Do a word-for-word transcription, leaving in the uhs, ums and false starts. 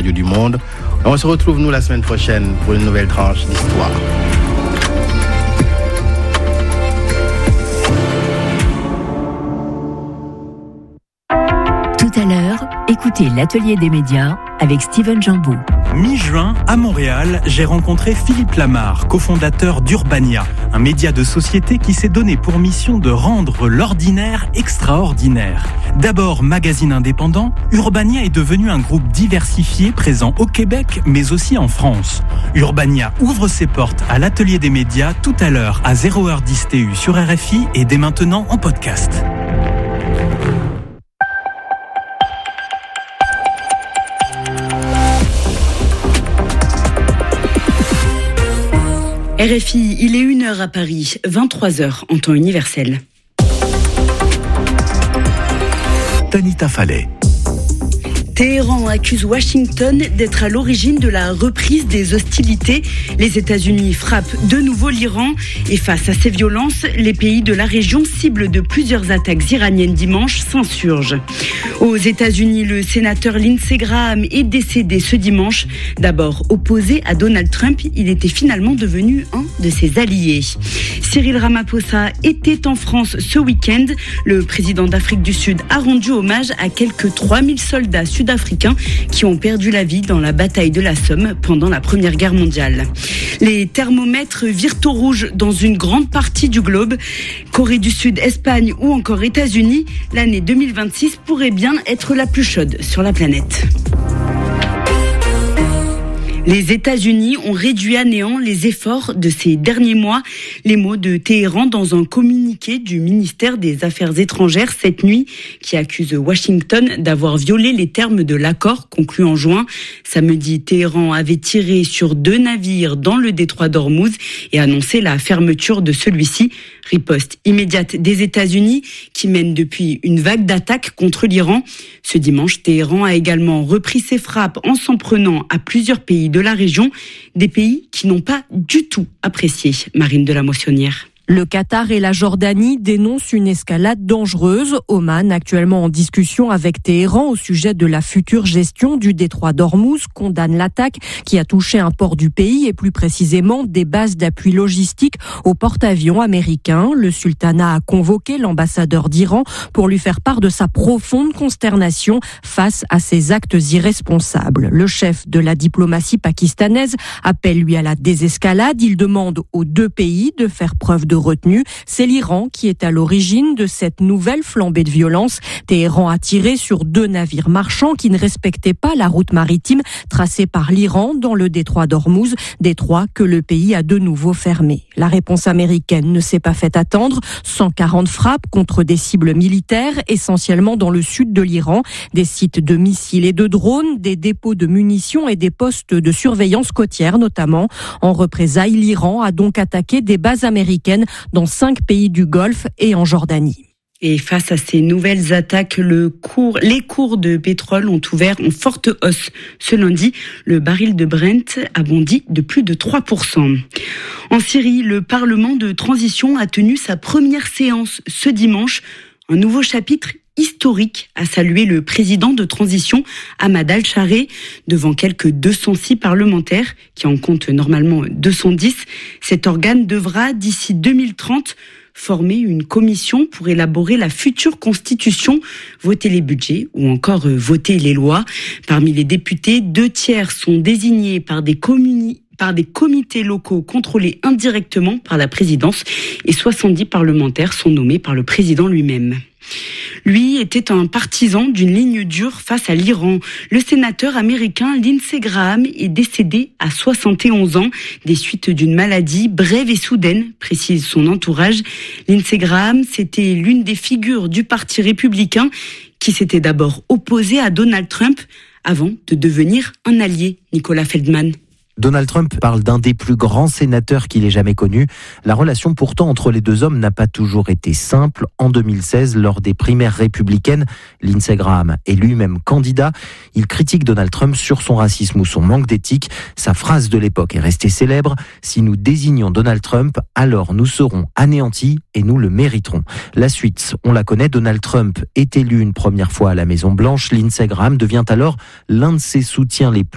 radio du monde. On se retrouve nous la semaine prochaine pour une nouvelle tranche d'histoire. Tout à l'heure, écoutez l'Atelier des médias avec Steven Jambeau. Mi-juin, à Montréal, j'ai rencontré Philippe Lamarre, cofondateur d'Urbania, un média de société qui s'est donné pour mission de rendre l'ordinaire extraordinaire. D'abord magazine indépendant, Urbania est devenu un groupe diversifié présent au Québec, mais aussi en France. Urbania ouvre ses portes à l'Atelier des médias tout à l'heure à zéro heure dix T U sur R F I et dès maintenant en podcast. R F I, il est une heure à Paris, vingt-trois heures en temps universel. Tanita Fallet. Téhéran accuse Washington d'être à l'origine de la reprise des hostilités. Les États-Unis frappent de nouveau l'Iran et face à ces violences, les pays de la région ciblent de plusieurs attaques iraniennes dimanche s'insurgent. Aux États-Unis, le sénateur Lindsey Graham est décédé ce dimanche. D'abord opposé à Donald Trump, il était finalement devenu un de ses alliés. Cyril Ramaphosa était en France ce week-end. Le président d'Afrique du Sud a rendu hommage à quelques trois mille soldats sud africains qui ont perdu la vie dans la bataille de la Somme pendant la Première Guerre mondiale. Les thermomètres virent au rouge dans une grande partie du globe. Corée du Sud, Espagne ou encore États-Unis, l'année deux mille vingt-six pourrait bien être la plus chaude sur la planète. Les États-Unis ont réduit à néant les efforts de ces derniers mois. Les mots de Téhéran dans un communiqué du ministère des Affaires étrangères cette nuit qui accuse Washington d'avoir violé les termes de l'accord conclu en juin. Samedi, Téhéran avait tiré sur deux navires dans le détroit d'Ormuz et annoncé la fermeture de celui-ci. Riposte immédiate des États-Unis qui mènent depuis une vague d'attaques contre l'Iran. Ce dimanche, Téhéran a également repris ses frappes en s'en prenant à plusieurs pays de la région, des pays qui n'ont pas du tout apprécié Marine de la Moissonnière. Le Qatar et la Jordanie dénoncent une escalade dangereuse. Oman, actuellement en discussion avec Téhéran au sujet de la future gestion du détroit d'Ormuz, condamne l'attaque qui a touché un port du pays et plus précisément des bases d'appui logistique au porte-avions américain. Le sultanat a convoqué l'ambassadeur d'Iran pour lui faire part de sa profonde consternation face à ces actes irresponsables. Le chef de la diplomatie pakistanaise appelle lui à la désescalade. Il demande aux deux pays de faire preuve de retenue. C'est l'Iran qui est à l'origine de cette nouvelle flambée de violence. Téhéran a tiré sur deux navires marchands qui ne respectaient pas la route maritime tracée par l'Iran dans le détroit d'Ormuz, détroit que le pays a de nouveau fermé. La réponse américaine ne s'est pas fait attendre. cent quarante frappes contre des cibles militaires, essentiellement dans le sud de l'Iran, des sites de missiles et de drones, des dépôts de munitions et des postes de surveillance côtière notamment. En représailles, l'Iran a donc attaqué des bases américaines dans cinq pays du Golfe et en Jordanie. Et face à ces nouvelles attaques, le cours, les cours de pétrole ont ouvert en forte hausse. Ce lundi, le baril de Brent a bondi de plus de trois pour cent. En Syrie, le Parlement de transition a tenu sa première séance ce dimanche. Un nouveau chapitre historique a salué le président de transition, Ahmad al-Chareh, devant quelques deux cent six parlementaires, qui en comptent normalement deux cent dix. Cet organe devra, d'ici deux mille trente, former une commission pour élaborer la future constitution, voter les budgets ou encore voter les lois. Parmi les députés, deux tiers sont désignés par des communis par des comités locaux contrôlés indirectement par la présidence et soixante-dix parlementaires sont nommés par le président lui-même. Lui était un partisan d'une ligne dure face à l'Iran. Le sénateur américain Lindsey Graham est décédé à soixante et onze ans des suites d'une maladie brève et soudaine, précise son entourage. Lindsey Graham, c'était l'une des figures du Parti républicain qui s'était d'abord opposé à Donald Trump avant de devenir un allié. Nicolas Feldman. Donald Trump parle d'un des plus grands sénateurs qu'il ait jamais connu. La relation pourtant entre les deux hommes n'a pas toujours été simple. En deux mille seize, lors des primaires républicaines, Lindsey Graham est lui-même candidat. Il critique Donald Trump sur son racisme ou son manque d'éthique. Sa phrase de l'époque est restée célèbre. « Si nous désignons Donald Trump, alors nous serons anéantis et nous le mériterons ». La suite, on la connaît. Donald Trump est élu une première fois à la Maison-Blanche. Lindsey Graham devient alors l'un de ses soutiens les plus